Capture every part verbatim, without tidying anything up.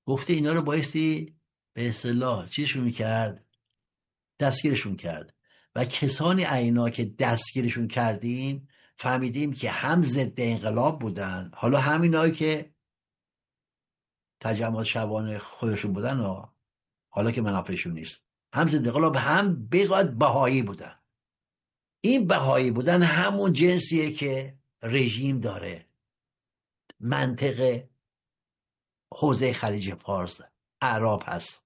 گفته اینا رو بایستی به اصطلاح چیزشون کرد، دستگیرشون کرد. و کسانی عینا که دستگیرشون کردیم فهمیدیم که هم ضد انقلاب بودن، حالا همینایی که تجمع شبانه خودشون بودن و حالا که منافعشون نیست، هم ضد انقلاب هم بقاد بهایی بودن. این بهایی بودن همون جنسیه که رژیم داره. منطقه حوزه خلیج فارس اعراب هست،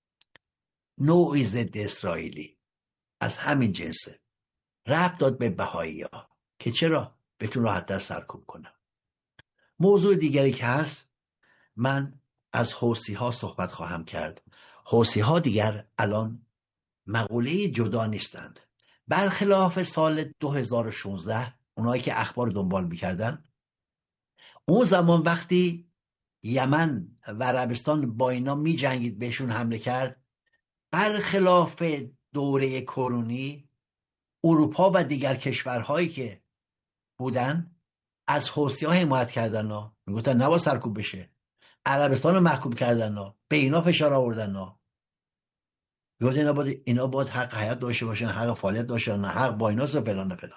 نوعی ضد اسرائیلی از همین جنسه. ربط داد به بهایی ها که چرا بتون راحت در سرکوب کنم. موضوع دیگری که هست، من از حوثی ها صحبت خواهم کرد. حوثی ها دیگر الان مقوله جدا نیستند. برخلاف سال دو هزار و شانزده اونایی که اخبار دنبال میکردن، اون زمان وقتی یمن و عربستان با اینا می جنگید بهشون حمله کرد، برخلاف دوره کرونی اروپا و دیگر کشورهایی که بودن از حوثی ها حمایت کردن ها. میگفتن نباید سرکوب بشه. عربستان رو محکوم کردن ها، به اینا فشار آوردن ها. میگفتن اینا باید, اینا باید حق حیات داشته باشن، حق فعالیت داشتن، حق با ایناست و فلان فلان.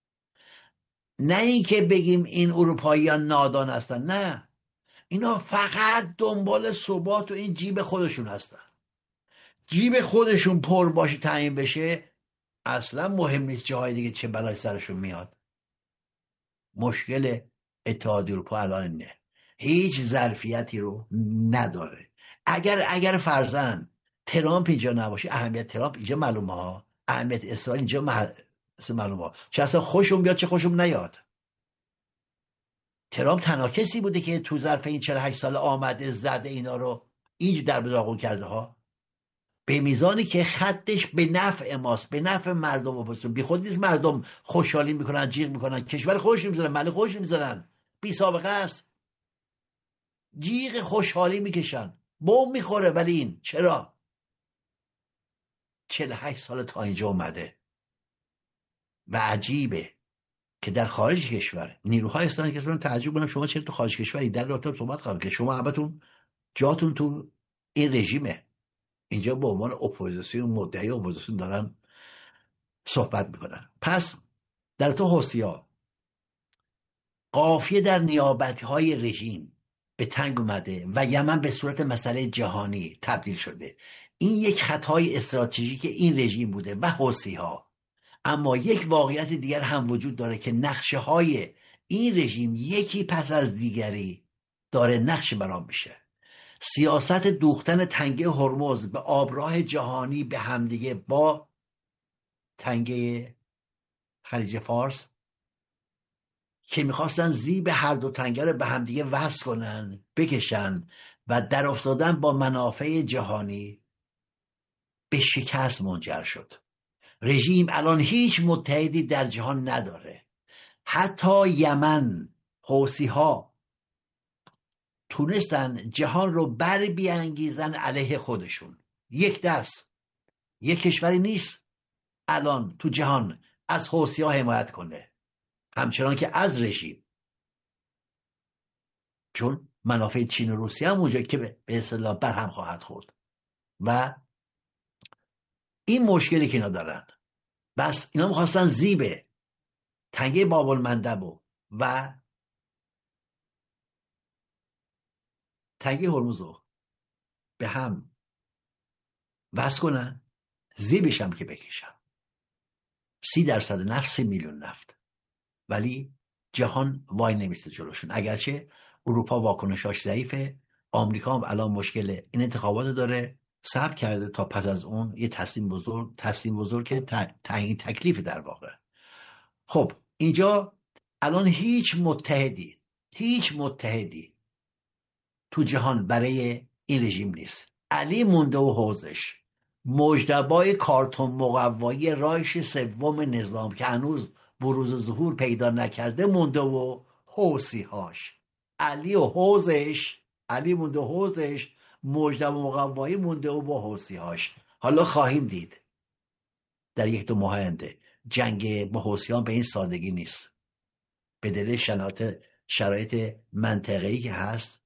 نه این که بگیم این اروپایی ها نادان هستن، نه، اینا فقط دنبال ثبات و این جیب خودشون هستن. جیب خودشون پر باشه تعیین بشه، اصلا مهم نیست جاهای دیگه چه بلای سرشون میاد. مشکل اتحادیه اروپا الان اینه، هیچ ظرفیتی رو نداره. اگر اگر فرضاً ترامپ اینجا نباشه، اهمیت ترامپ اینجا معلومه ها، اهمیت اسرائیل اینجا معلومه ها، چه اصلا خوشم بیاد چه خوشم نیاد. ترامپ تنها کسی بوده که تو ظرف این چهل و هشت سال آمده زده اینا رو اینج در به داغون کرده ها، به میزانی که خطش به نفع ماست، به نفع مردم. و بی خود نیست مردم خوشحالی میکنن، جیغ میکنن، کشور خوش میزنن، ملی خوش میزنن، بی سابقه است، جیغ خوشحالی میکشن، بم میخوره. ولی این چرا چهل و هشت سال تا اینجا اومده؟ و عجیبه که در خارج کشور نیروهای اسلامی که من تعجب کنم شما چرا تو خارج کشوری در رابطه صحبت کنید که شما البته جاتون تو این رژیمه، اینجا به عنوان اپوزیسیون، مدعی اپوزیسیون دارن صحبت میکنن. پس در تو حوثی‌ها قافیه در نیابتی های رژیم به تنگ اومده و یمن به صورت مسئله جهانی تبدیل شده. این یک خطای استراتژیک این رژیم بوده و حوثی‌ها. اما یک واقعیت دیگر هم وجود داره که نقشه های این رژیم یکی پس از دیگری داره نقش برام میشه. سیاست دوختن تنگه هرمز به آبراه جهانی به همدیگه با تنگه خلیج فارس که میخواستن زیب هر دو تنگه رو به همدیگه وصل کنن، بکشن و در افتادن با منافع جهانی به شکست منجر شد. رژیم الان هیچ متحدی در جهان نداره. حتی یمن حوثی ها تونستن جهان رو بر بیانگیزن علیه خودشون. یک دست، یک کشوری نیست الان تو جهان از حوثی ها حمایت کنه، همچنان که از رژیم، چون منافع چین و روسیه هم اونجا که به اصطلاح برهم خواهد خورد. و این مشکلی که اینا دارن، بس اینا میخواستن زیب تنگه باب المندب و, و تنگه هرمز رو به هم وصل کنن، زیبش هم که بکشن. سی درصد نفت، سی میلیون نفت. ولی جهان وای نمیسته جلوشون. اگرچه اروپا واکنشاش ضعیفه، آمریکا هم الان مشکل این انتخابات داره، صبر کرده تا پس از اون یه تصمیم بزرگ تصمیم بزرگ که تعیین تکلیف در واقع. خب اینجا الان هیچ متحدی هیچ متحدی تو جهان برای این رژیم نیست. علی مونده و حوزش، مجتبی کارتون مقوایی رایش سوم نظام که هنوز بروز ظهور پیدا نکرده مونده و حوثی هاش. علی و حوزش، علی مونده و حوزش، مجتبی مقوایی مونده و با حوثی هاش. حالا خواهیم دید در یک دو ماه آینده جنگ با حوثیان به این سادگی نیست. به دلیل شرایط شرایط منطقه‌ای که هست